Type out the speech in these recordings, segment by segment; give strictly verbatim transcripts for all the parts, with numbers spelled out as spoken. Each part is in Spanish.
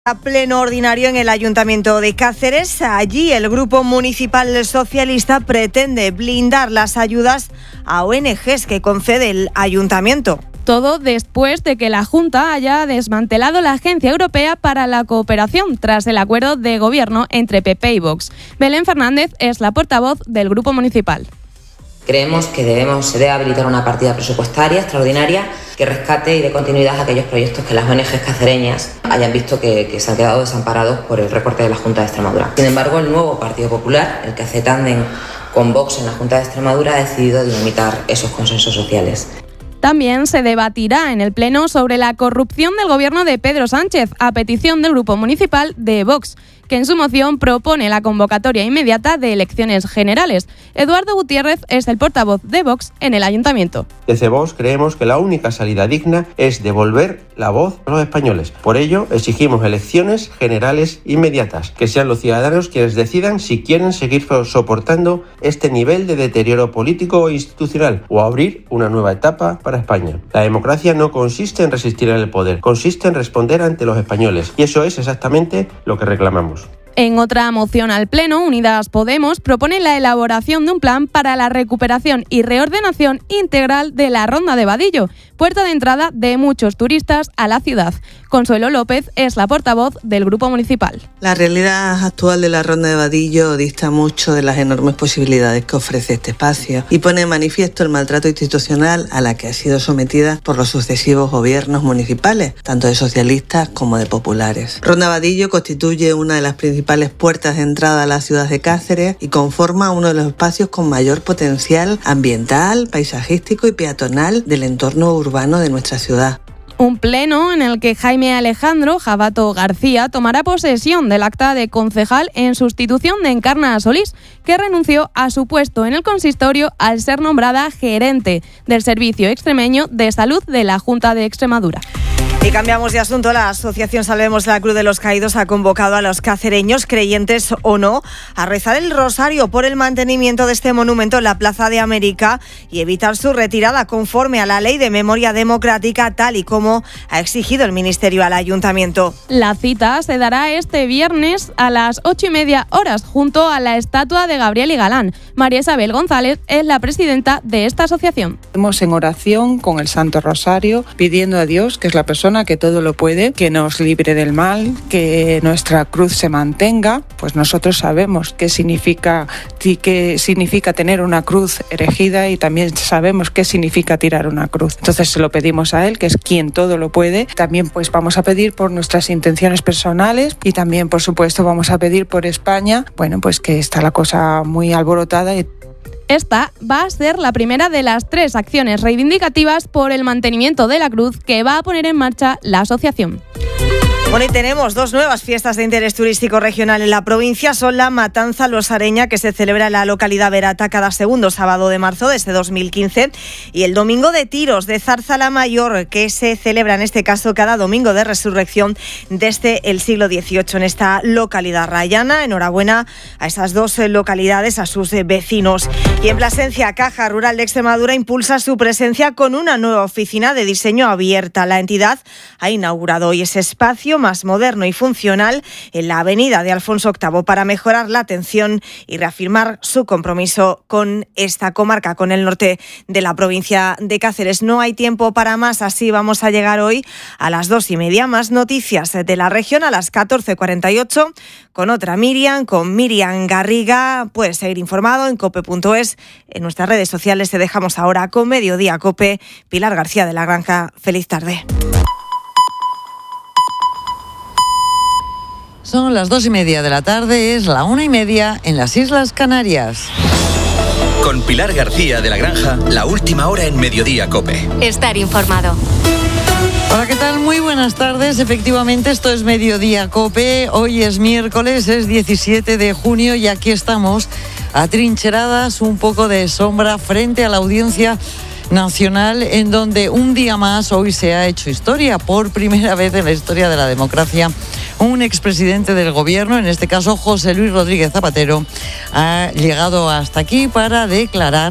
A pleno ordinario en el Ayuntamiento de Cáceres. Allí el Grupo Municipal Socialista pretende blindar las ayudas a O N Ges que concede el Ayuntamiento. Todo después de que la Junta haya desmantelado la Agencia Europea para la Cooperación tras el acuerdo de gobierno entre P P y Vox. Belén Fernández es la portavoz del Grupo Municipal. Creemos que debemos se debe habilitar una partida presupuestaria extraordinaria que rescate y dé continuidad a aquellos proyectos que las O N Ges cacereñas hayan visto que, que se han quedado desamparados por el recorte de la Junta de Extremadura. Sin embargo, el nuevo Partido Popular, el que hace tándem con Vox en la Junta de Extremadura, ha decidido dinamitar esos consensos sociales. También se debatirá en el Pleno sobre la corrupción del gobierno de Pedro Sánchez, a petición del Grupo Municipal de Vox, que en su moción propone la convocatoria inmediata de elecciones generales. Eduardo Gutiérrez es el portavoz de Vox en el Ayuntamiento. Desde Vox creemos que la única salida digna es devolver la voz a los españoles. Por ello, exigimos elecciones generales inmediatas, que sean los ciudadanos quienes decidan si quieren seguir soportando este nivel de deterioro político e institucional o abrir una nueva etapa para España. La democracia no consiste en resistir en el poder, consiste en responder ante los españoles, y eso es exactamente lo que reclamamos. En otra moción al Pleno, Unidas Podemos propone la elaboración de un plan para la recuperación y reordenación integral de la Ronda de Vadillo, puerta de entrada de muchos turistas a la ciudad. Consuelo López es la portavoz del Grupo Municipal. La realidad actual de la Ronda de Vadillo dista mucho de las enormes posibilidades que ofrece este espacio y pone en manifiesto el maltrato institucional a la que ha sido sometida por los sucesivos gobiernos municipales, tanto de socialistas como de populares. Ronda Vadillo constituye una de las principales puertas de entrada a la ciudad de Cáceres y conforma uno de los espacios con mayor potencial ambiental, paisajístico y peatonal del entorno urbano de nuestra ciudad. Un pleno en el que Jaime Alejandro Jabato García tomará posesión del acta de concejal en sustitución de Encarna Solís, que renunció a su puesto en el consistorio al ser nombrada gerente del Servicio Extremeño de Salud de la Junta de Extremadura. Y cambiamos de asunto. La Asociación Salvemos la Cruz de los Caídos ha convocado a los cacereños, creyentes o no, a rezar el rosario por el mantenimiento de este monumento en la Plaza de América y evitar su retirada conforme a la Ley de Memoria Democrática, tal y como ha exigido el Ministerio al Ayuntamiento. La cita se dará este viernes a las ocho y media horas junto a la estatua de Gabriel y Galán. María Isabel González es la presidenta de esta asociación. Estamos en oración con el Santo Rosario, pidiendo a Dios, que es la persona que todo lo puede, que nos libre del mal, que nuestra cruz se mantenga. Pues nosotros sabemos qué significa, qué significa tener una cruz erigida y también sabemos qué significa tirar una cruz. Entonces se lo pedimos a él, que es quien todo lo puede. También pues vamos a pedir por nuestras intenciones personales y también por supuesto vamos a pedir por España. Bueno, pues que está la cosa muy alborotada y Esta va a ser la primera de las tres acciones reivindicativas por el mantenimiento de la cruz que va a poner en marcha la asociación. Bueno, y tenemos dos nuevas fiestas de interés turístico regional en la provincia. Son la Matanza Losareña, que se celebra en la localidad Verata cada segundo sábado de marzo desde dos mil quince, y el Domingo de Tiros de Zarzala Mayor, que se celebra en este caso cada domingo de resurrección desde el siglo dieciocho en esta localidad rayana. Enhorabuena a estas dos localidades, a sus vecinos. Y en Plasencia, Caja Rural de Extremadura impulsa su presencia con una nueva oficina de diseño abierta. La entidad ha inaugurado hoy ese espacio más moderno y funcional en la avenida de Alfonso octavo para mejorar la atención y reafirmar su compromiso con esta comarca, con el norte de la provincia de Cáceres. No hay tiempo para más, así vamos a llegar hoy a las dos y media. Más noticias de la región a las catorce cuarenta y ocho con otra Miriam, con Miriam Garriga. Puedes seguir informado en cope punto es. En nuestras redes sociales te dejamos ahora con Mediodía Cope. Pilar García de la Granja, feliz tarde. Son las dos y media de la tarde, es la una y media en las Islas Canarias. Con Pilar García de la Granja, la última hora en Mediodía Cope. Estar informado. Hola, ¿qué tal? Muy buenas tardes. Efectivamente, esto es Mediodía Cope. Hoy es miércoles, es diecisiete de junio y aquí estamos atrincheradas, un poco de sombra frente a la audiencia nacional, en donde un día más hoy se ha hecho historia. Por primera vez en la historia de la democracia, un expresidente del gobierno, en este caso José Luis Rodríguez Zapatero, ha llegado hasta aquí para declarar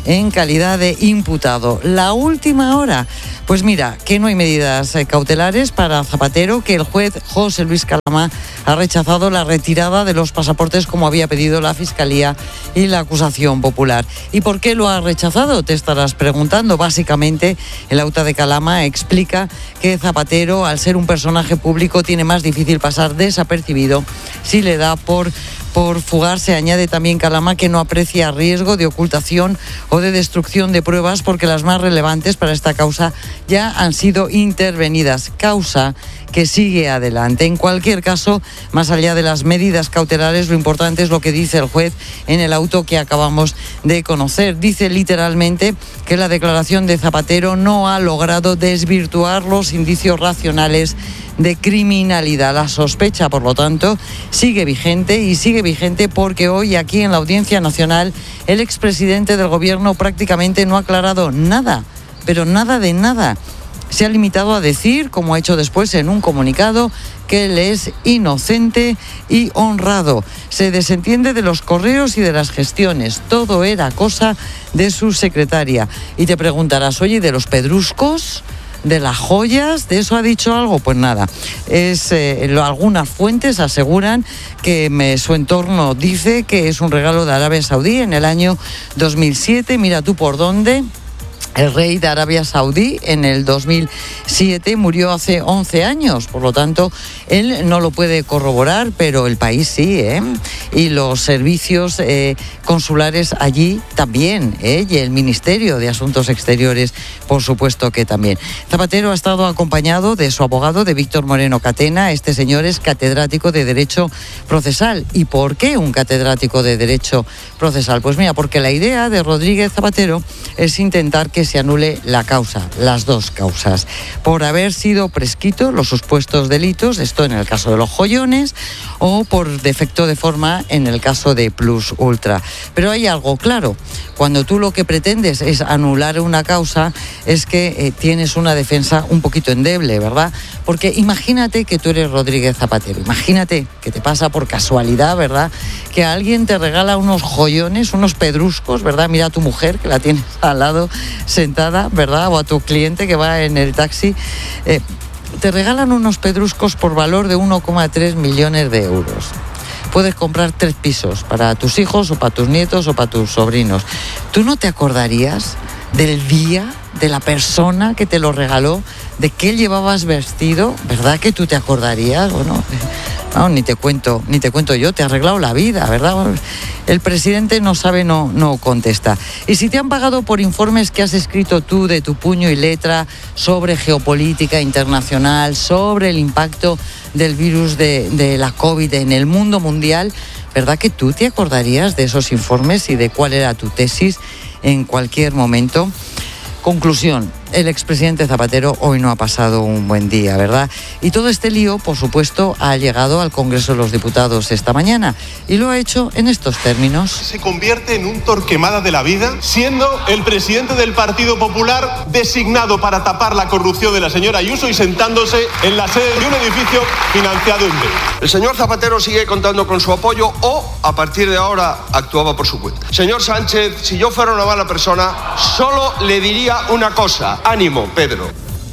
en calidad de imputado. La última hora, pues mira, que no hay medidas eh, cautelares para Zapatero, que el juez José Luis Calama ha rechazado la retirada de los pasaportes como había pedido la Fiscalía y la acusación popular. ¿Y por qué lo ha rechazado? Te estarás preguntando. Básicamente, el auto de Calama explica que Zapatero, al ser un personaje público, tiene más difícil pasar desapercibido si le da por por fugarse. Añade también Calama que no aprecia riesgo de ocultación o de destrucción de pruebas porque las más relevantes para esta causa ya han sido intervenidas. Causa que sigue adelante. En cualquier caso, más allá de las medidas cautelares, lo importante es lo que dice el juez en el auto que acabamos de conocer. Dice literalmente que la declaración de Zapatero no ha logrado desvirtuar los indicios racionales de criminalidad. La sospecha, por lo tanto, sigue vigente y sigue vigente porque hoy aquí en la Audiencia Nacional el expresidente del Gobierno prácticamente no ha aclarado nada, pero nada de nada. Se ha limitado a decir, como ha hecho después en un comunicado, que él es inocente y honrado. Se desentiende de los correos y de las gestiones. Todo era cosa de su secretaria. Y te preguntarás, oye, ¿de los pedruscos? ¿De las joyas? ¿De eso ha dicho algo? Pues nada. Es, eh, lo, algunas fuentes aseguran que me, su entorno dice que es un regalo de Arabia Saudí en el año dos mil siete. Mira tú por dónde. El rey de Arabia Saudí en el dos mil siete murió hace once años, por lo tanto, él no lo puede corroborar, pero el país sí, ¿eh? Y los servicios eh, consulares allí también, ¿eh? Y el Ministerio de Asuntos Exteriores, por supuesto que también. Zapatero ha estado acompañado de su abogado, de Víctor Moreno Catena. Este señor es catedrático de Derecho Procesal. ¿Y por qué un catedrático de Derecho Procesal? Pues mira, porque la idea de Rodríguez Zapatero es intentar que se anule la causa, las dos causas, por haber sido prescritos los supuestos delitos, esto en el caso de los joyones, o por defecto de forma en el caso de Plus Ultra. Pero hay algo claro, cuando tú lo que pretendes es anular una causa, es que eh, tienes una defensa un poquito endeble, ¿verdad? Porque imagínate que tú eres Rodríguez Zapatero, imagínate que te pasa por casualidad, ¿verdad? Que alguien te regala unos joyones, unos pedruscos, ¿verdad? Mira a tu mujer que la tienes al lado sentada, ¿verdad? O a tu cliente que va en el taxi. Eh, te regalan unos pedruscos por valor de uno coma tres millones de euros. Puedes comprar tres pisos para tus hijos o para tus nietos o para tus sobrinos. ¿Tú no te acordarías del día, de la persona que te lo regaló, de qué llevabas vestido? ¿Verdad que tú te acordarías? Bueno, no, ni te cuento, ni te cuento yo, te ha arreglado la vida, ¿verdad? El presidente no sabe, no, no contesta. Y si te han pagado por informes que has escrito tú de tu puño y letra sobre geopolítica internacional, sobre el impacto del virus de, de la COVID en el mundo mundial, ¿verdad que tú te acordarías de esos informes y de cuál era tu tesis en cualquier momento? Conclusión, el expresidente Zapatero hoy no ha pasado un buen día, ¿verdad? Y todo este lío, por supuesto, ha llegado al Congreso de los Diputados esta mañana y lo ha hecho en estos términos. Se convierte en un Torquemada de la vida, siendo el presidente del Partido Popular designado para tapar la corrupción de la señora Ayuso y sentándose en la sede de un edificio financiado en B. El señor Zapatero sigue contando con su apoyo o, a partir de ahora, actuaba por su cuenta. Señor Sánchez, si yo fuera una mala persona, solo le diría una cosa: ánimo, Pedro.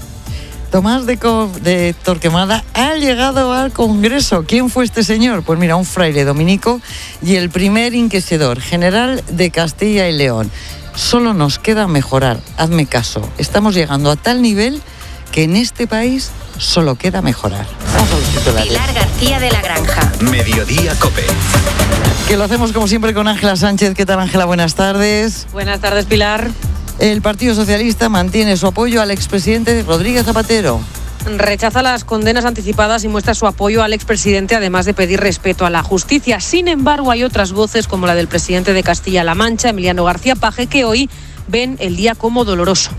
Tomás de, Co- de Torquemada ha llegado al Congreso. ¿Quién fue este señor? Pues mira, un fraile dominico y el primer inquisidor general de Castilla y León. Solo nos queda mejorar. Hazme caso. Estamos llegando a tal nivel que en este país solo queda mejorar. Vamos a los titulares. Pilar García de la Granja. Mediodía COPE. Que lo hacemos como siempre con Ángela Sánchez. ¿Qué tal, Ángela? Buenas tardes. Buenas tardes, Pilar. El Partido Socialista mantiene su apoyo al expresidente Rodríguez Zapatero. Rechaza las condenas anticipadas y muestra su apoyo al expresidente, además de pedir respeto a la justicia. Sin embargo, hay otras voces, como la del presidente de Castilla-La Mancha, Emiliano García Paje, que hoy ven el día como doloroso.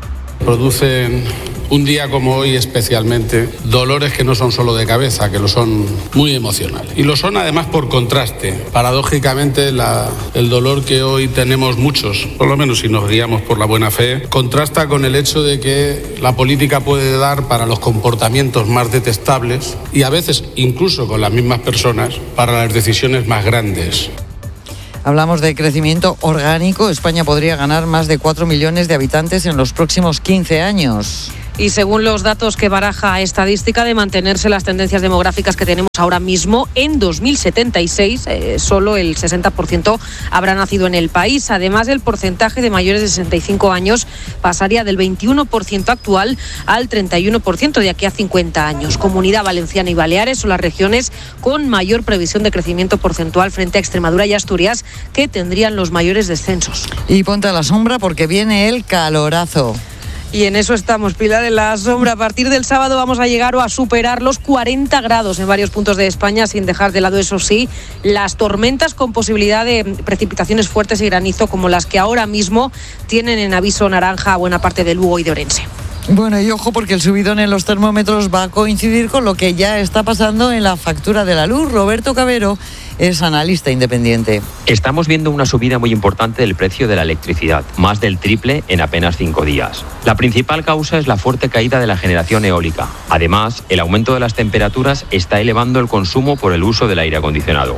Producen un día como hoy especialmente dolores que no son solo de cabeza, que lo son muy emocionales. Y lo son además por contraste. Paradójicamente, la, el dolor que hoy tenemos muchos, por lo menos si nos guiamos por la buena fe, contrasta con el hecho de que la política puede dar para los comportamientos más detestables y a veces incluso con las mismas personas para las decisiones más grandes. Hablamos de crecimiento orgánico. España podría ganar más de cuatro millones de habitantes en los próximos quince años. Y según los datos que baraja Estadística, de mantenerse las tendencias demográficas que tenemos ahora mismo, en dos mil setenta y seis eh, solo el sesenta por ciento habrá nacido en el país. Además, el porcentaje de mayores de sesenta y cinco años pasaría del veintiuno por ciento actual al treinta y uno por ciento de aquí a cincuenta años. Comunidad Valenciana y Baleares son las regiones con mayor previsión de crecimiento porcentual frente a Extremadura y Asturias, que tendrían los mayores descensos. Y ponte a la sombra porque viene el calorazo. Y en eso estamos, Pilar, en la sombra. A partir del sábado vamos a llegar o a superar los cuarenta grados en varios puntos de España, sin dejar de lado, eso sí, las tormentas con posibilidad de precipitaciones fuertes y granizo, como las que ahora mismo tienen en aviso naranja a buena parte de Lugo y de Orense. Bueno, y ojo porque el subidón en los termómetros va a coincidir con lo que ya está pasando en la factura de la luz. Roberto Cabero es analista independiente. Estamos viendo una subida muy importante del precio de la electricidad, más del triple en apenas cinco días. La principal causa es la fuerte caída de la generación eólica. Además, el aumento de las temperaturas está elevando el consumo por el uso del aire acondicionado.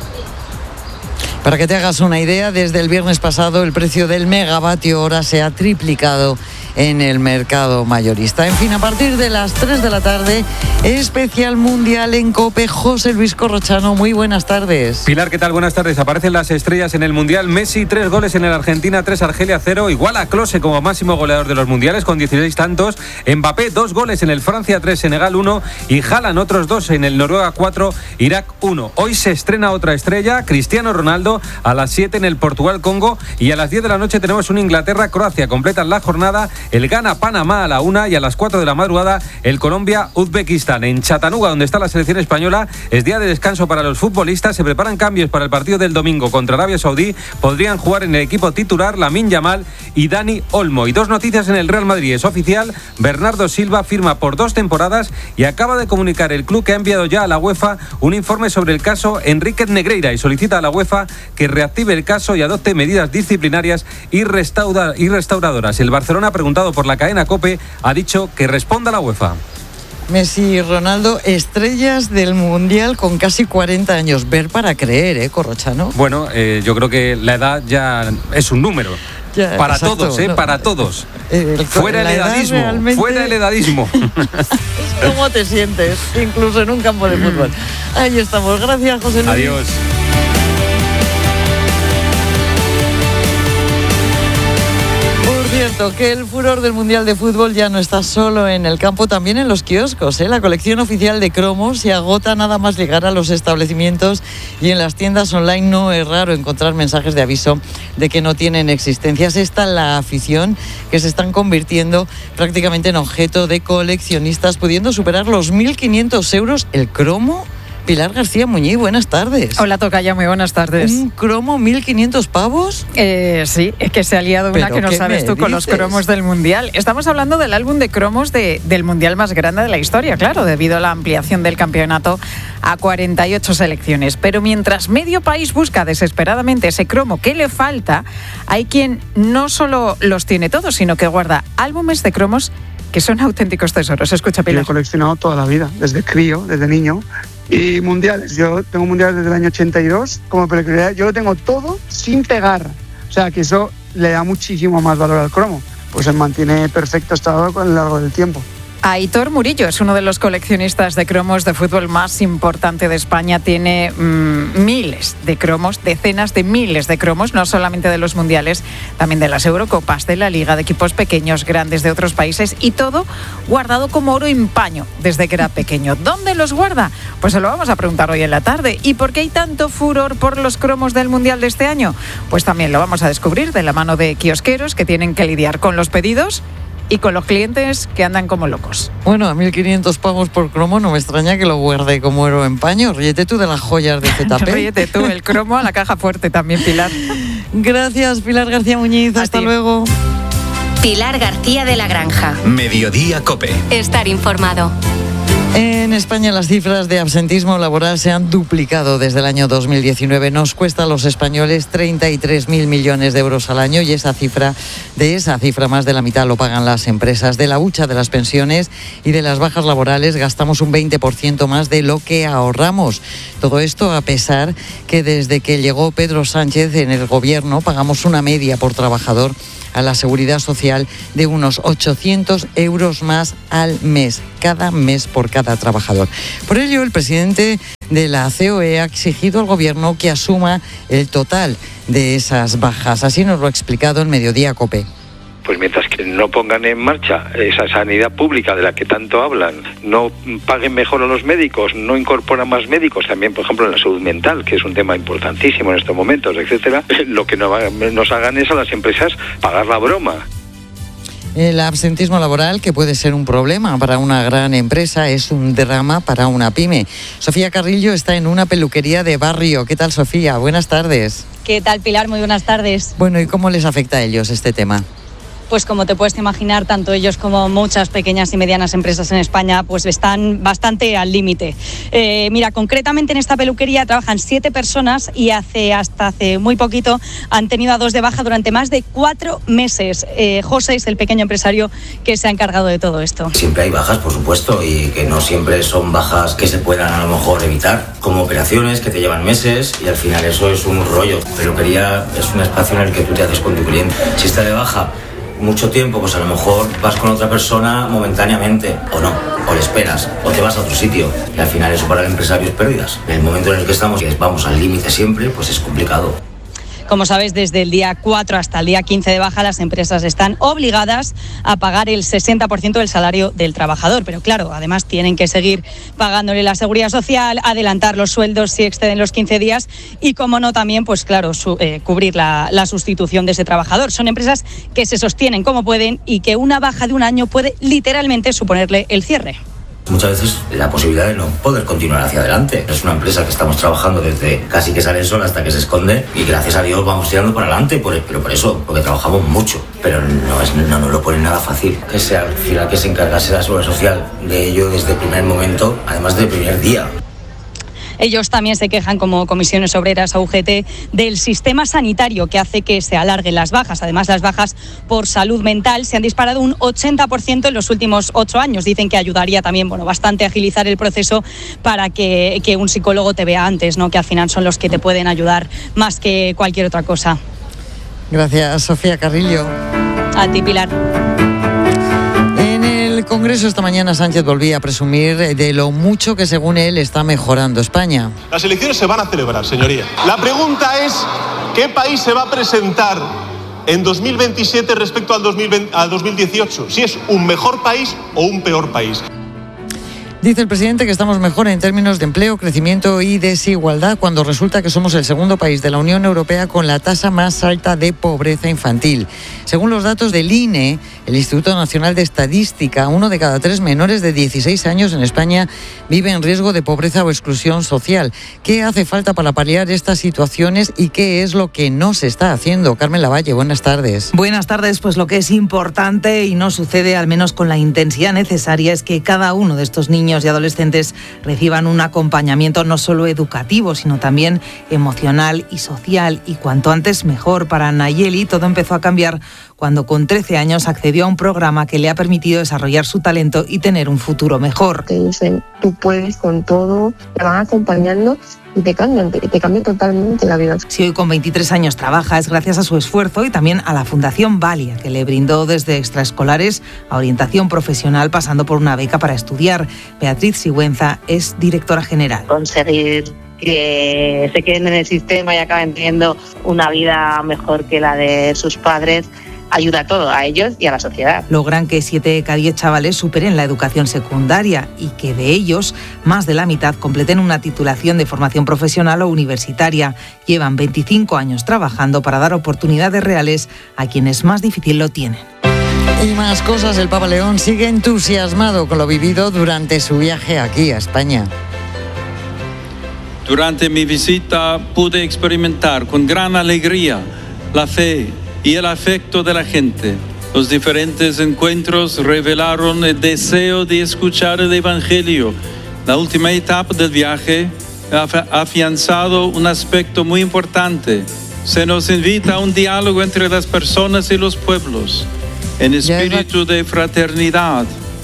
Para que te hagas una idea, desde el viernes pasado el precio del megavatio hora se ha triplicado en el mercado mayorista. En fin, a partir de las tres de la tarde, especial mundial en COPE. José Luis Corrochano, muy buenas tardes. Pilar, ¿qué tal? Buenas tardes. Aparecen las estrellas en el mundial. Messi, tres goles en el Argentina, tres Argelia, cero. Igual a Klose como máximo goleador de los mundiales con dieciséis tantos. Mbappé, dos goles en el Francia, tres Senegal, uno. Y Haaland, otros dos en el Noruega, cuatro Irak, uno. Hoy se estrena otra estrella, Cristiano Ronaldo, a las siete en el Portugal-Congo. Y a las diez de la noche tenemos un Inglaterra-Croacia. Completan la jornada el Ghana-Panamá a la una y a las cuatro de la madrugada el Colombia-Uzbekistán. En Chattanooga, donde está la selección española, es día de descanso para los futbolistas. Se preparan cambios para el partido del domingo contra Arabia Saudí. Podrían jugar en el equipo titular Lamine Yamal y Dani Olmo. Y dos noticias en el Real Madrid. Es oficial, Bernardo Silva firma por dos temporadas y acaba de comunicar el club que ha enviado ya a la UEFA un informe sobre el caso Enríquez Negreira y solicita a la UEFA que reactive el caso y adopte medidas disciplinarias y, restaura, y restauradoras. El Barcelona, preguntado por la cadena COPE, ha dicho que responda a la UEFA. Messi y Ronaldo, estrellas del Mundial con casi cuarenta años. Ver para creer, ¿eh, Corrochano? Bueno, eh, yo creo que la edad ya es un número. Ya, para exacto, todos, ¿eh? No, para todos. El, fuera el edadismo, realmente... fuera el edadismo. ¿Cómo te sientes? Incluso en un campo de fútbol. Ahí estamos. Gracias, José Luis. Adiós. Cierto que el furor del Mundial de Fútbol ya no está solo en el campo, también en los kioscos, ¿eh? La colección oficial de cromos se agota nada más llegar a los establecimientos y en las tiendas online no es raro encontrar mensajes de aviso de que no tienen existencia. Es esta la afición que se están convirtiendo prácticamente en objeto de coleccionistas, pudiendo superar los mil quinientos euros el cromo. Pilar García Muñiz, buenas tardes. Hola, Tocaya, muy buenas tardes. ¿Un cromo mil quinientos pavos? Eh, sí, es que se ha liado una que no sabes tú con los cromos del Mundial. Estamos hablando del álbum de cromos de, del Mundial más grande de la historia, claro, debido a la ampliación del campeonato a cuarenta y ocho selecciones. Pero mientras medio país busca desesperadamente ese cromo que le falta, hay quien no solo los tiene todos, sino que guarda álbumes de cromos que son auténticos tesoros. Escucha, Pilar. Yo he coleccionado toda la vida, desde crío, desde niño. Y mundiales, yo tengo mundiales desde el año ochenta y dos, como peculiaridad, yo lo tengo todo sin pegar. O sea, que eso le da muchísimo más valor al cromo. Pues se mantiene perfecto estado con el largo del tiempo. Aitor Murillo es uno de los coleccionistas de cromos de fútbol más importante de España. Tiene mmm, miles de cromos, decenas de miles de cromos, no solamente de los mundiales, también de las Eurocopas, de la Liga, de equipos pequeños, grandes de otros países, y todo guardado como oro en paño desde que era pequeño. ¿Dónde los guarda? Pues se lo vamos a preguntar hoy en la tarde. ¿Y por qué hay tanto furor por los cromos del mundial de este año? Pues también lo vamos a descubrir de la mano de kiosqueros que tienen que lidiar con los pedidos y con los clientes que andan como locos. Bueno, a mil quinientos pavos por cromo no me extraña que lo guarde como oro en paño. Ríete tú de las joyas de Z P. Ríete tú, el cromo a la caja fuerte también, Pilar. Gracias, Pilar García Muñiz. A Hasta ti. Luego. Pilar García de la Granja. Mediodía COPE. Estar informado. En España las cifras de absentismo laboral se han duplicado desde el año dos mil diecinueve. Nos cuesta a los españoles treinta y tres mil millones de euros al año y esa cifra, de esa cifra más de la mitad lo pagan las empresas. De la hucha de las pensiones y de las bajas laborales gastamos un veinte por ciento más de lo que ahorramos. Todo esto a pesar que desde que llegó Pedro Sánchez en el gobierno pagamos una media por trabajador a la Seguridad Social de unos ochocientos euros más al mes, cada mes por cada trabajador. Por ello, el presidente de la C O E ha exigido al Gobierno que asuma el total de esas bajas. Así nos lo ha explicado en Mediodía COPE. Pues mientras que no pongan en marcha esa sanidad pública de la que tanto hablan, no paguen mejor a los médicos, no incorporan más médicos, también por ejemplo en la salud mental, que es un tema importantísimo en estos momentos, etcétera, lo que no nos hagan es a las empresas pagar la broma. El absentismo laboral, que puede ser un problema para una gran empresa, es un drama para una pyme. Sofía Carrillo está en una peluquería de barrio. ¿Qué tal, Sofía? Buenas tardes. ¿Qué tal, Pilar? Muy buenas tardes. Bueno, ¿y cómo les afecta a ellos este tema? Pues como te puedes imaginar, tanto ellos como muchas pequeñas y medianas empresas en España pues están bastante al límite. Eh, mira, concretamente en esta peluquería trabajan siete personas y hace hasta hace muy poquito han tenido a dos de baja durante más de cuatro meses. Eh, José es el pequeño empresario que se ha encargado de todo esto. Siempre hay bajas, por supuesto, y que no siempre son bajas que se puedan a lo mejor evitar, como operaciones que te llevan meses y al final eso es un rollo. Peluquería es un espacio en el que tú te haces con tu cliente. Si está de baja mucho tiempo, pues a lo mejor vas con otra persona momentáneamente, o no, o le esperas, o te vas a otro sitio, y al final eso para el empresario es pérdidas. En el momento en el que estamos y vamos al límite siempre, pues es complicado. Como sabes, desde el día cuatro hasta el día quince de baja, las empresas están obligadas a pagar el sesenta por ciento del salario del trabajador. Pero claro, además tienen que seguir pagándole la seguridad social, adelantar los sueldos si exceden los quince días y, como no, también, pues claro, su, eh, cubrir la, la sustitución de ese trabajador. Son empresas que se sostienen como pueden y que una baja de un año puede literalmente suponerle el cierre. Muchas veces la posibilidad de no poder continuar hacia adelante. Es una empresa que estamos trabajando desde casi que sale el sol hasta que se esconde y gracias a Dios vamos tirando para adelante, por, pero por eso, porque trabajamos mucho. Pero no, es, no nos lo ponen nada fácil. Que sea al final que se encargase la Seguridad Social de ello desde el primer momento, además del primer día. Ellos también se quejan, como Comisiones Obreras o U G T, del sistema sanitario que hace que se alarguen las bajas. Además, las bajas por salud mental se han disparado un ochenta por ciento en los últimos ocho años. Dicen que ayudaría también, bueno, bastante a agilizar el proceso para que, que un psicólogo te vea antes, ¿no? Que al final son los que te pueden ayudar más que cualquier otra cosa. Gracias, Sofía Carrillo. A ti, Pilar. En el Congreso esta mañana Sánchez volvía a presumir de lo mucho que, según él, está mejorando España. Las elecciones se van a celebrar, señoría. La pregunta es, ¿qué país se va a presentar en dos mil veintisiete respecto al dos mil veinte, al dos mil dieciocho? Si es un mejor país o un peor país. Dice el presidente que estamos mejor en términos de empleo, crecimiento y desigualdad, cuando resulta que somos el segundo país de la Unión Europea con la tasa más alta de pobreza infantil. Según los datos del I N E, el Instituto Nacional de Estadística, uno de cada tres menores de dieciséis años en España vive en riesgo de pobreza o exclusión social. ¿Qué hace falta para paliar estas situaciones y qué es lo que no se está haciendo? Carmen Lavalle, buenas tardes. Buenas tardes. Pues lo que es importante y no sucede, al menos con la intensidad necesaria, es que cada uno de estos niños y adolescentes reciban un acompañamiento no solo educativo, sino también emocional y social. Y cuanto antes mejor. Para Nayeli todo empezó a cambiar cuando con trece años accedió a un programa que le ha permitido desarrollar su talento y tener un futuro mejor. Te dicen, tú puedes con todo, te van acompañando y te cambian, te, te cambian totalmente la vida. Si hoy con veintitrés años trabaja, es gracias a su esfuerzo y también a la Fundación Valia, que le brindó desde extraescolares a orientación profesional, pasando por una beca para estudiar. Beatriz Sigüenza es directora general. Conseguir que se queden en el sistema y acaben teniendo una vida mejor que la de sus padres ayuda a todo, a ellos y a la sociedad. Logran que siete de cada diez chavales superen la educación secundaria y que de ellos más de la mitad completen una titulación de formación profesional o universitaria. Llevan veinticinco años trabajando para dar oportunidades reales a quienes más difícil lo tienen. Y más cosas, el Papa León sigue entusiasmado con lo vivido durante su viaje aquí a España. Durante mi visita pude experimentar con gran alegría la fe y el afecto de la gente. Los diferentes encuentros revelaron el deseo de escuchar el Evangelio La última etapa del viaje ha afianzado un aspecto muy importante. Se nos invita a un diálogo entre las personas y los pueblos, en espíritu de fraternidad.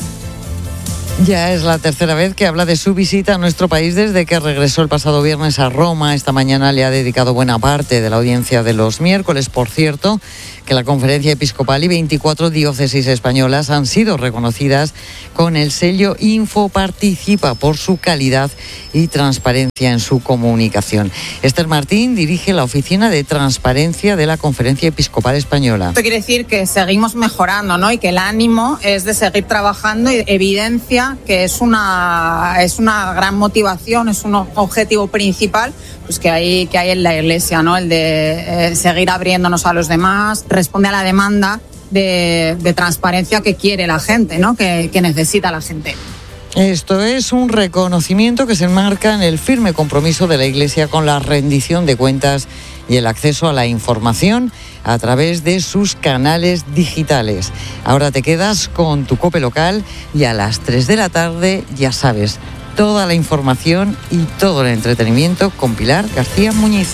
Ya es la tercera vez que habla de su visita a nuestro país desde que regresó el pasado viernes a Roma. Esta mañana le ha dedicado buena parte de la audiencia de los miércoles. Por cierto, que la Conferencia Episcopal y veinticuatro diócesis españolas han sido reconocidas con el sello Infoparticipa por su calidad y transparencia en su comunicación. Esther Martín dirige la Oficina de Transparencia de la Conferencia Episcopal Española. Esto quiere decir que seguimos mejorando, ¿no? Y que el ánimo es de seguir trabajando y evidencia que es una, es una gran motivación, es un objetivo principal pues que hay, que hay en la Iglesia, ¿no? El de eh, seguir abriéndonos a los demás, responde a la demanda de, de transparencia que quiere la gente, ¿no? Que, que necesita la gente. Esto es un reconocimiento que se enmarca en el firme compromiso de la Iglesia con la rendición de cuentas y el acceso a la información a través de sus canales digitales. Ahora te quedas con tu COPE local y a las tres de la tarde, ya sabes, toda la información y todo el entretenimiento con Pilar García Muñiz.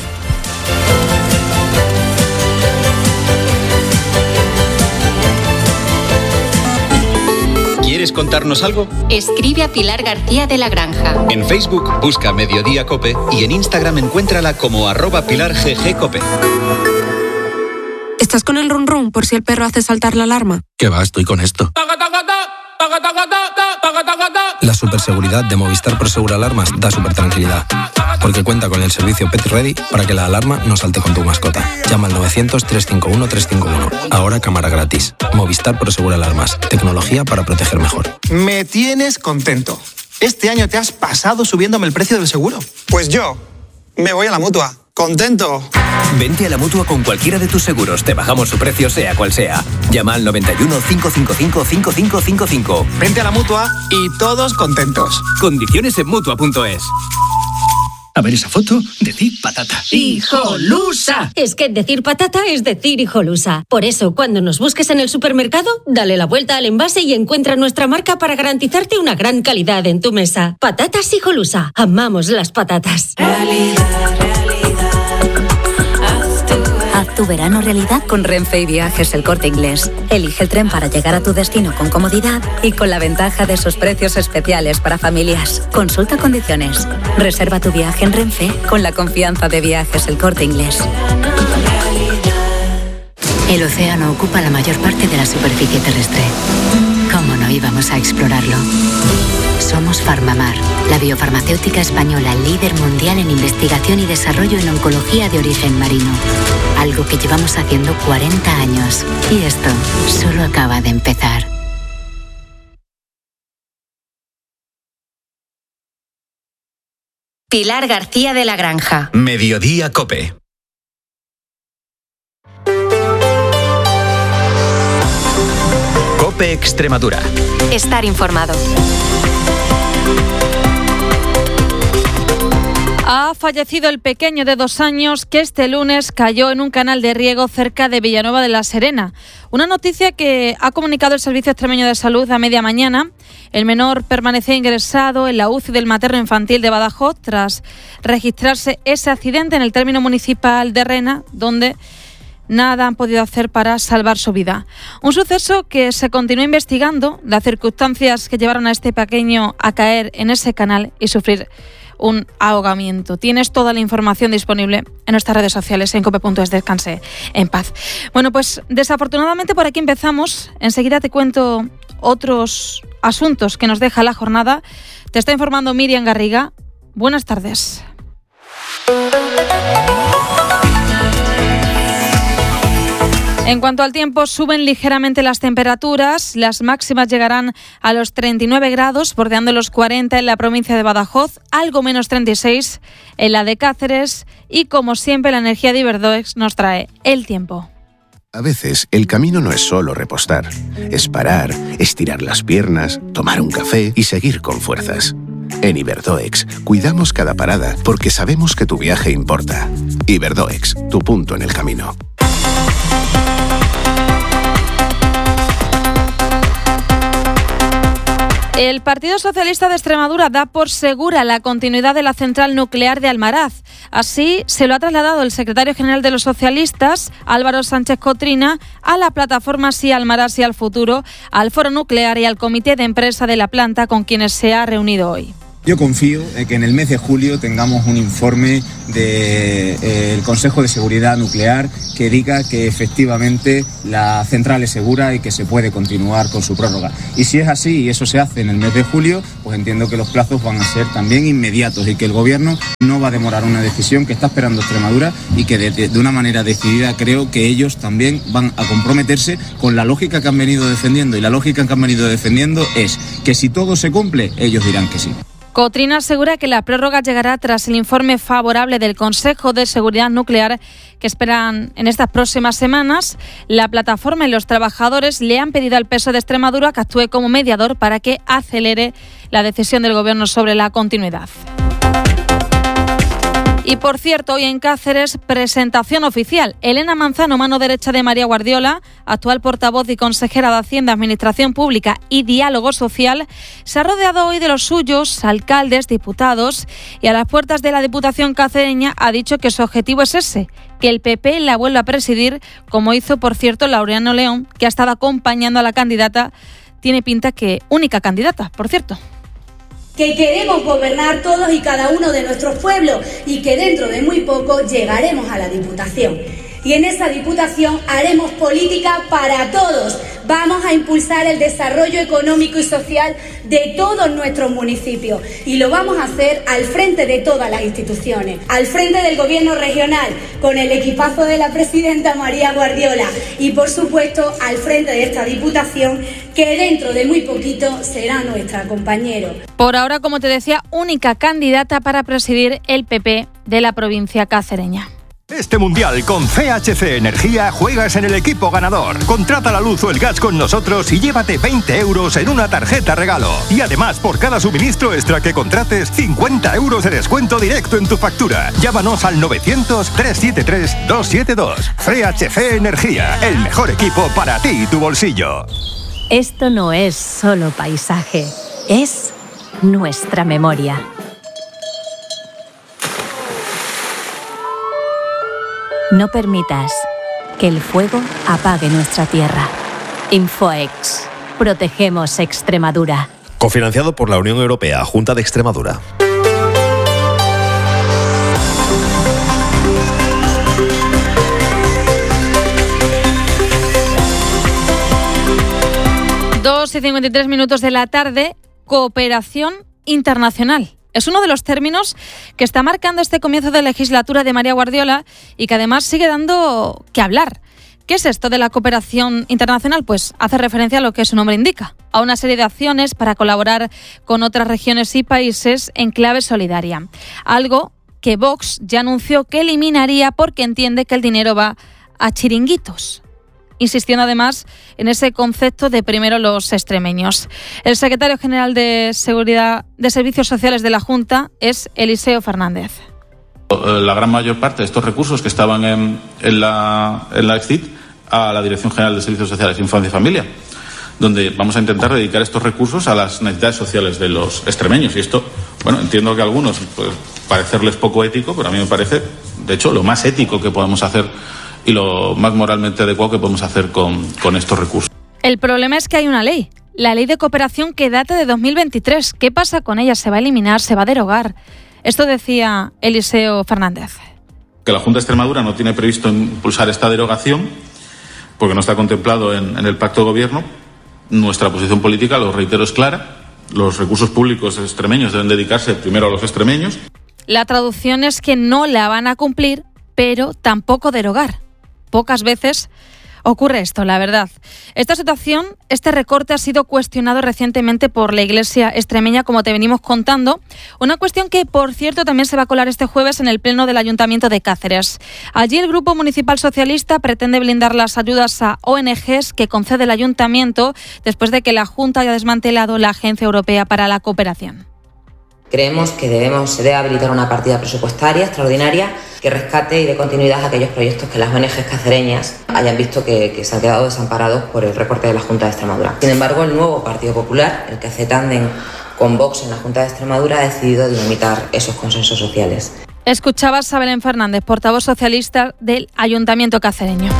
¿Quieres contarnos algo? Escribe a Pilar García de la Granja. En Facebook busca Mediodía Cope y en Instagram encuéntrala como arroba Pilar G G Cope. ¿Estás con el run run por si el perro hace saltar la alarma? ¿Qué va? Estoy con esto. La superseguridad de Movistar Prosegur Alarmas da super tranquilidad, porque cuenta con el servicio Pet Ready para que la alarma no salte con tu mascota. Llama al novecientos, trescientos cincuenta y uno, trescientos cincuenta y uno. Ahora cámara gratis. Movistar Prosegur Alarmas. Tecnología para proteger mejor. Me tienes contento. Este año te has pasado subiéndome el precio del seguro. Pues yo me voy a la Mutua. ¡Contento! Vente a la Mutua con cualquiera de tus seguros. Te bajamos su precio sea cual sea. Llama al noventa y uno, cinco cinco cinco, cinco cinco cinco cinco. Vente a la Mutua y todos contentos. Condiciones en Mutua punto es. A ver esa foto, decir patata. ¡Hijolusa! Es que decir patata es decir hijolusa. Por eso, cuando nos busques en el supermercado, dale la vuelta al envase y encuentra nuestra marca para garantizarte una gran calidad en tu mesa. Patatas Hijolusa. Amamos las patatas. Realidad, realidad. Haz tu verano realidad con Renfe y Viajes El Corte Inglés. Elige el tren para llegar a tu destino con comodidad y con la ventaja de sus precios especiales para familias. Consulta condiciones. Reserva tu viaje en Renfe con la confianza de Viajes El Corte Inglés. El océano ocupa la mayor parte de la superficie terrestre. ¿Cómo no íbamos a explorarlo? Somos Farmamar, la biofarmacéutica española líder mundial en investigación y desarrollo en oncología de origen marino. Algo que llevamos haciendo cuarenta años. Y esto solo acaba de empezar. Pilar García de la Granja. Mediodía Cope. Cope Extremadura. Estar informado. Ha fallecido el pequeño de dos años que este lunes cayó en un canal de riego cerca de Villanueva de la Serena. Una noticia que ha comunicado el Servicio Extremeño de Salud a media mañana. El menor permanecía ingresado en la U C I del materno infantil de Badajoz tras registrarse ese accidente en el término municipal de Rena, donde nada han podido hacer para salvar su vida. Un suceso que se continúa investigando, las circunstancias que llevaron a este pequeño a caer en ese canal y sufrir un ahogamiento. Tienes toda la información disponible en nuestras redes sociales en cope punto es. Descanse en paz. Bueno, pues desafortunadamente por aquí empezamos. Enseguida te cuento otros asuntos que nos deja la jornada. Te está informando Miriam Garriga. Buenas tardes. En cuanto al tiempo, suben ligeramente las temperaturas. Las máximas llegarán a los treinta y nueve grados, bordeando los cuarenta en la provincia de Badajoz, algo menos treinta y seis en la de Cáceres. Y como siempre, la energía de Iberdoex nos trae el tiempo. A veces, el camino no es solo repostar. Es parar, estirar las piernas, tomar un café y seguir con fuerzas. En Iberdoex, cuidamos cada parada porque sabemos que tu viaje importa. Iberdoex, tu punto en el camino. El Partido Socialista de Extremadura da por segura la continuidad de la central nuclear de Almaraz. Así se lo ha trasladado el secretario general de los socialistas, Álvaro Sánchez Cotrina, a la plataforma Sí Almaraz Sí al Futuro, al Foro Nuclear y al comité de empresa de la planta con quienes se ha reunido hoy. Yo confío en que en el mes de julio tengamos un informe del de, eh, Consejo de Seguridad Nuclear que diga que efectivamente la central es segura y que se puede continuar con su prórroga. Y si es así y eso se hace en el mes de julio, pues entiendo que los plazos van a ser también inmediatos y que el Gobierno no va a demorar una decisión que está esperando Extremadura y que de, de, de una manera decidida creo que ellos también van a comprometerse con la lógica que han venido defendiendo. Y la lógica que han venido defendiendo es que si todo se cumple, ellos dirán que sí. Cotrina asegura que la prórroga llegará tras el informe favorable del Consejo de Seguridad Nuclear que esperan en estas próximas semanas. La plataforma y los trabajadores le han pedido al P S O E de Extremadura que actúe como mediador para que acelere la decisión del Gobierno sobre la continuidad. Y por cierto, hoy en Cáceres, presentación oficial. Elena Manzano, mano derecha de María Guardiola, actual portavoz y consejera de Hacienda, Administración Pública y Diálogo Social, se ha rodeado hoy de los suyos, alcaldes, diputados, y a las puertas de la Diputación cacereña ha dicho que su objetivo es ese, que el P P la vuelva a presidir, como hizo, por cierto, Laureano León, que ha estado acompañando a la candidata. Tiene pinta que única candidata, por cierto. Que queremos gobernar todos y cada uno de nuestros pueblos y que dentro de muy poco llegaremos a la Diputación. Y en esa Diputación haremos política para todos. Vamos a impulsar el desarrollo económico y social de todos nuestros municipios y lo vamos a hacer al frente de todas las instituciones, al frente del Gobierno regional, con el equipazo de la presidenta María Guardiola y, por supuesto, al frente de esta Diputación que dentro de muy poquito será nuestra compañero. Por ahora, como te decía, única candidata para presidir el P P de la provincia cacereña. Este mundial con C H C Energía juegas en el equipo ganador. Contrata la luz o el gas con nosotros y llévate veinte euros en una tarjeta regalo. Y además, por cada suministro extra que contrates, cincuenta euros de descuento directo en tu factura. Llámanos al novecientos, trescientos setenta y tres, doscientos setenta y dos. C H C Energía, el mejor equipo para ti y tu bolsillo. Esto no es solo paisaje, es nuestra memoria. No permitas que el fuego apague nuestra tierra. Infoex. Protegemos Extremadura. Cofinanciado por la Unión Europea, Junta de Extremadura. dos y cincuenta y tres minutos de la tarde, cooperación internacional. Es uno de los términos que está marcando este comienzo de legislatura de María Guardiola y que además sigue dando que hablar. ¿Qué es esto de la cooperación internacional? Pues hace referencia a lo que su nombre indica, a una serie de acciones para colaborar con otras regiones y países en clave solidaria. Algo que Vox ya anunció que eliminaría porque entiende que el dinero va a chiringuitos, insistiendo además en ese concepto de primero los extremeños. El secretario general de Seguridad de Servicios Sociales de la Junta es Eliseo Fernández. La gran mayor parte de estos recursos que estaban en, en la, en la E X C I T a la Dirección General de Servicios Sociales, Infancia y Familia, donde vamos a intentar dedicar estos recursos a las necesidades sociales de los extremeños. Y esto, bueno, entiendo que a algunos puede parecerles poco ético, pero a mí me parece, de hecho, lo más ético que podemos hacer y lo más moralmente adecuado que podemos hacer con, con estos recursos. El problema es que hay una ley, la Ley de Cooperación, que data de dos mil veintitrés. ¿Qué pasa con ella? ¿Se va a eliminar? ¿Se va a derogar? Esto decía Eliseo Fernández. Que la Junta de Extremadura no tiene previsto impulsar esta derogación porque no está contemplado en, en el Pacto de Gobierno. Nuestra posición política, lo reitero, es clara. Los recursos públicos extremeños deben dedicarse primero a los extremeños. La traducción es que no la van a cumplir, pero tampoco derogar. Pocas veces ocurre esto, la verdad. Esta situación, este recorte ha sido cuestionado recientemente por la Iglesia extremeña, como te venimos contando. Una cuestión que, por cierto, también se va a colar este jueves en el Pleno del Ayuntamiento de Cáceres. Allí el Grupo Municipal Socialista pretende blindar las ayudas a O N Ges que concede el Ayuntamiento después de que la Junta haya desmantelado la Agencia Europea para la Cooperación. Creemos que debemos, se debe habilitar una partida presupuestaria extraordinaria que rescate y dé continuidad a aquellos proyectos que las O N Ges cacereñas hayan visto que, que se han quedado desamparados por el recorte de la Junta de Extremadura. Sin embargo, el nuevo Partido Popular, el que hace tándem con Vox en la Junta de Extremadura, ha decidido dinamitar esos consensos sociales. Escuchabas a Belén Fernández, portavoz socialista del Ayuntamiento cacereño.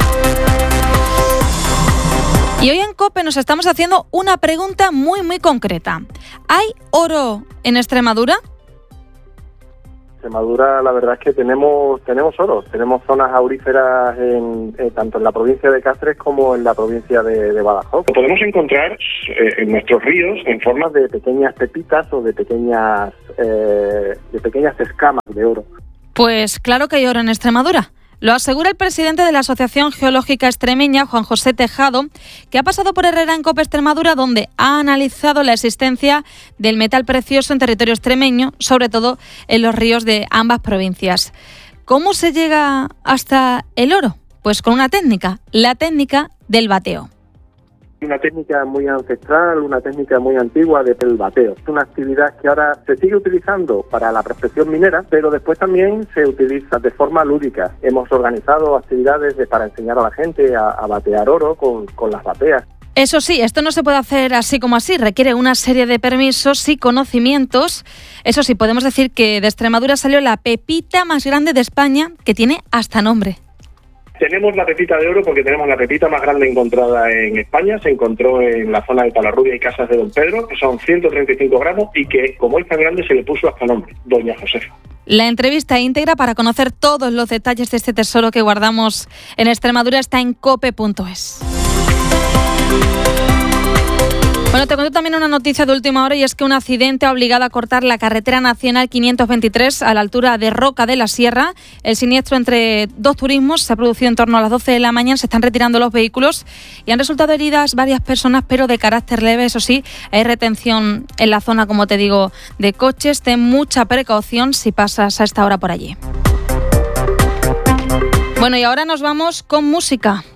Y hoy en COPE nos estamos haciendo una pregunta muy, muy concreta. ¿Hay oro en Extremadura? Extremadura, la verdad es que tenemos tenemos oro, tenemos zonas auríferas en, eh, tanto en la provincia de Cáceres como en la provincia de, de Badajoz. Lo podemos encontrar eh, en nuestros ríos en forma de pequeñas pepitas o de pequeñas eh, de pequeñas escamas de oro. Pues claro que hay oro en Extremadura. Lo asegura el presidente de la Asociación Geológica Extremeña, Juan José Tejado, que ha pasado por Herrera en COPE Extremadura, donde ha analizado la existencia del metal precioso en territorio extremeño, sobre todo en los ríos de ambas provincias. ¿Cómo se llega hasta el oro? Pues con una técnica, la técnica del bateo. Una técnica muy ancestral, una técnica muy antigua del bateo. Es una actividad que ahora se sigue utilizando para la prospección minera, pero después también se utiliza de forma lúdica. Hemos organizado actividades de, para enseñar a la gente a, a batear oro con, con las bateas. Eso sí, esto no se puede hacer así como así, requiere una serie de permisos y conocimientos. Eso sí, podemos decir que de Extremadura salió la pepita más grande de España, que tiene hasta nombre. Tenemos la pepita de oro porque tenemos la pepita más grande encontrada en España. Se encontró en la zona de Talarrubia y Casas de Don Pedro, que son ciento treinta y cinco gramos y que, como es tan grande, se le puso hasta nombre, Doña Josefa. La entrevista íntegra para conocer todos los detalles de este tesoro que guardamos en Extremadura está en cope punto es. Bueno, te cuento también una noticia de última hora y es que un accidente ha obligado a cortar la carretera nacional quinientos veintitrés a la altura de Roca de la Sierra. El siniestro entre dos turismos se ha producido en torno a las doce de la mañana. Se están retirando los vehículos y han resultado heridas varias personas, pero de carácter leve. Eso sí, hay retención en la zona, como te digo, de coches. Ten mucha precaución si pasas a esta hora por allí. Bueno, y ahora nos vamos con música.